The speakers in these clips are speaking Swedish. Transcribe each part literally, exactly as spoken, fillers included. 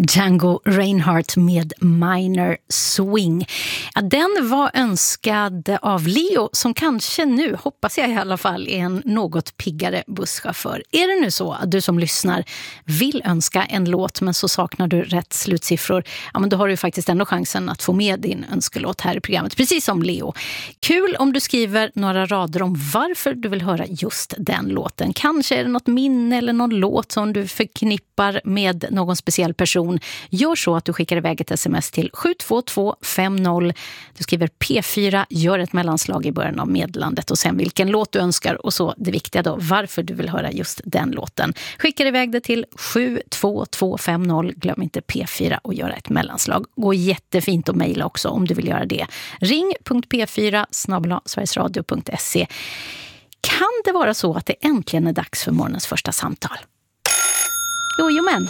Django Reinhardt med Minor Swing. Ja, den var önskad av Leo som kanske nu, hoppas jag i alla fall, är en något piggare busschaufför. Är det nu så att du som lyssnar vill önska en låt men så saknar du rätt slutsiffror, ja, men då har du faktiskt ändå chansen att få med din önskelåt här i programmet, precis som Leo. Kul om du skriver några rader om varför du vill höra just den låten. Kanske är det något minne eller någon låt som du förknippar med någon speciell person. Gör så att du skickar iväg ett sms till sju två två fem noll. Du skriver P fyra, gör ett mellanslag i början av meddelandet och sen vilken låt du önskar och så det viktiga då, varför du vill höra just den låten. Skickar iväg det till sju två två fem noll. Glöm inte P fyra och göra ett mellanslag. Gå jättefint att mejla också om du vill göra det. Ring punkt p fyra snabel-a sverigesradio punkt se. Kan det vara så att det äntligen är dags för morgonens första samtal? Jo, jo men.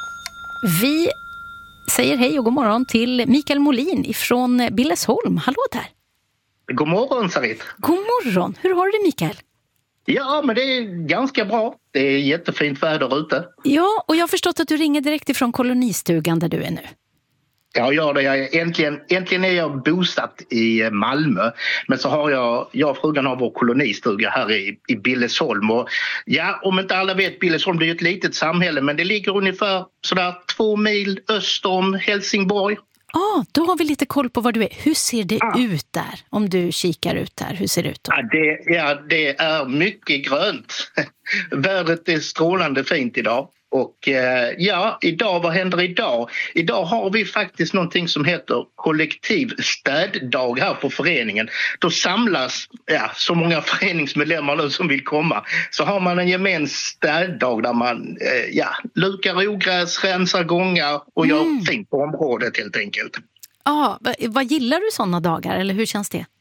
Vi säger hej och god morgon till Mikael Molin ifrån Billesholm. Hallå där. God morgon, Sarit. God morgon. Hur har du det, Mikael? Ja, men det är ganska bra. Det är jättefint väder ute. Ja, och jag har förstått att du ringer direkt ifrån kolonistugan där du är nu. Ja, gör det. Jag är, äntligen, äntligen är jag bosatt i Malmö. Men så har jag, jag och frugan har vår kolonistuga här i, i Billesholm. Och ja, om inte alla vet, Billesholm är ju ett litet samhälle. Men det ligger ungefär sådär två mil öster om Helsingborg. Ja, ah, då har vi lite koll på var du är. Hur ser det ah. ut där? Om du kikar ut där, hur ser det ut då? Ja, det, ja, det är mycket grönt. Vädret är strålande fint idag. Och eh, ja, idag, vad händer idag? Idag har vi faktiskt någonting som heter kollektiv städdag här på föreningen. Då samlas ja, så många föreningsmedlemmar nu som vill komma. Så har man en gemensam städdag där man eh, ja, lukar ogräs, rensar gångar och mm. gör fint på området helt enkelt. Ja, vad, vad gillar du sådana dagar eller hur känns det?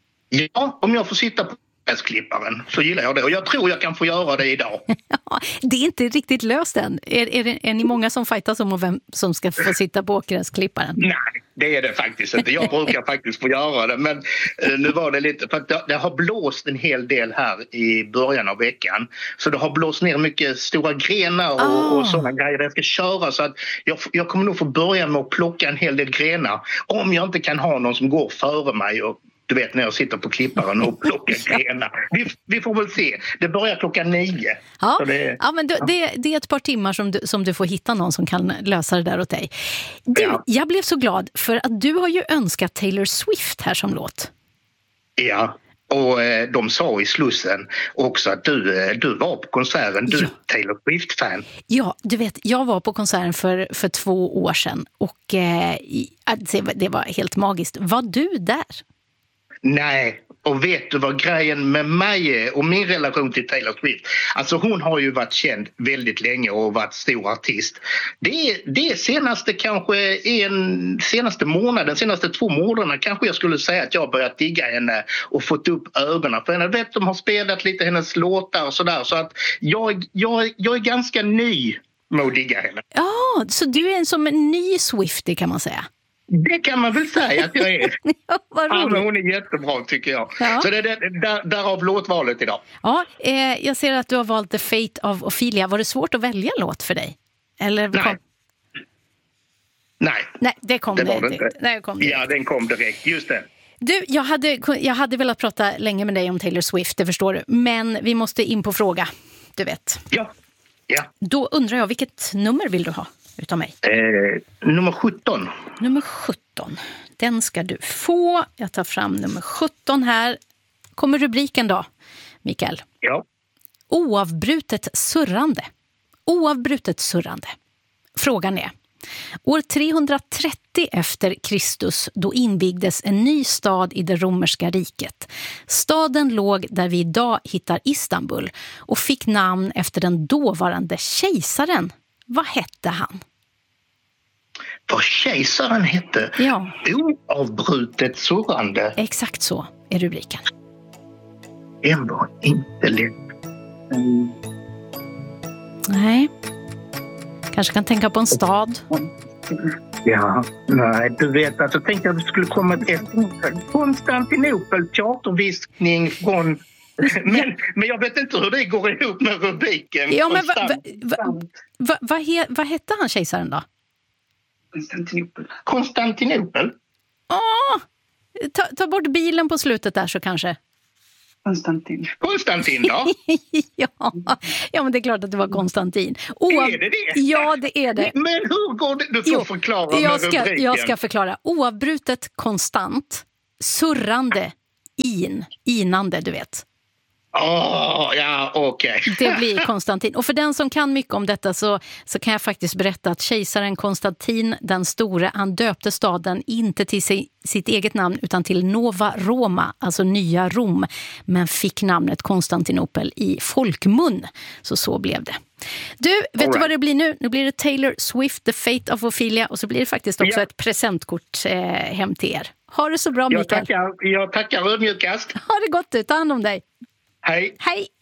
Ja, om jag får sitta på gräsklipparen så gillar jag det. Och jag tror jag kan få göra det idag. Ja, det är inte riktigt löst än. Är, är, det, är ni många som fightas om vem som ska få sitta på gräsklipparen? Nej, det är det faktiskt inte. Jag brukar faktiskt få göra det. Men eh, nu var det lite... För att det, det har blåst en hel del här i början av veckan. Så det har blåst ner mycket stora grenar och, oh. och sådana grejer. Jag ska köra så att jag, jag kommer nog få börja med att plocka en hel del grenar. Om jag inte kan ha någon som går före mig och du vet när jag sitter på klipparen och plockar grenar. Vi, vi får väl se. Det börjar klockan nio. Ja, det, ja men det, ja. det, det är ett par timmar som du, som du får hitta någon som kan lösa det där åt dig. Du, ja. Jag blev så glad för att du har ju önskat Taylor Swift här som låt. Ja, och eh, de sa i Slussen också att du, eh, du var på konserten. Du ja. Taylor Swift-fan. Ja, du vet, jag var på konserten för, för två år sedan och eh, det var helt magiskt. Var du där? Nej, och vet du vad grejen med mig är och min relation till Taylor Swift? Alltså hon har ju varit känd väldigt länge och varit stor artist. Det är det senaste kanske en senaste månaden, senaste två månaderna kanske jag skulle säga att jag har börjat digga henne och fått upp ögonen för henne. Jag vet de har spelat lite hennes låtar och sådär så att jag, jag, jag är ganska ny med att digga henne. Ja, så du är en som en ny Swiftie kan man säga. Det kan man väl säga att jag är. Ja, vad roligt. Ja, hon är jättebra tycker jag. Ja. Så det är där, där, därav låtvalet idag. Ja, eh, jag ser att du har valt The Fate of Ophelia. Var det svårt att välja låt för dig? Eller Nej. Kom... Nej. Nej, det kom det. det. Var det inte. Det kom ja, den kom direkt. Just det. Du, jag hade, jag hade velat prata länge med dig om Taylor Swift, det förstår du. Men vi måste in på fråga, du vet. Ja. Ja. Då undrar jag, vilket nummer vill du ha utav mig? Eh, nummer sjutton. Nummer sjutton. Den ska du få. Jag tar fram nummer sjutton här. Kommer rubriken då, Mikael? Ja. Oavbrutet surrande. Oavbrutet surrande. Frågan är: år trehundratrettio efter Kristus, då invigdes en ny stad i det romerska riket. Staden låg där vi idag hittar Istanbul och fick namn efter den dåvarande kejsaren. Vad hette han? Vad kejsaren hette? Ja. Oavbrutet surrande. Exakt så är rubriken. Det var inte lätt. Mm. Nej. Kanske kan tänka på en stad. Ja, nej, du vet, alltså tänkte jag att det skulle komma ett Konstantinopel, teaterviskning från... Men, men jag vet inte hur det går ihop med rubriken. Ja, men vad va, va, va, va, he, va hette han kejsaren då? Konstantinopel. Konstantinopel? Åh! Ta, ta bort bilen på slutet där så kanske. Konstantin. Konstantin då? ja. ja, men det är klart att det var Konstantin. Oav... Är det det? Ja, det är det. Men hur går det? Du får jo, förklara jag ska, med rubriken. Jag ska förklara. Oavbrutet konstant, surrande, in, inande, du vet. Oh, ja, okej. Okay. Det blir Konstantin. Och för den som kan mycket om detta så, så kan jag faktiskt berätta att kejsaren Konstantin den store, han döpte staden inte till sig, sitt eget namn utan till Nova Roma, alltså nya Rom, men fick namnet Konstantinopel i folkmun. Så så blev det. Du, vet right. du vad det blir nu? Nu blir det Taylor Swift, The Fate of Ophelia, och så blir det faktiskt också yeah. ett presentkort eh, hem till er. Ha det så bra, Mikael. Jag tackar, jag tackar ödmjukast. Ha det gott, ta hand om dig. Hej. Hej.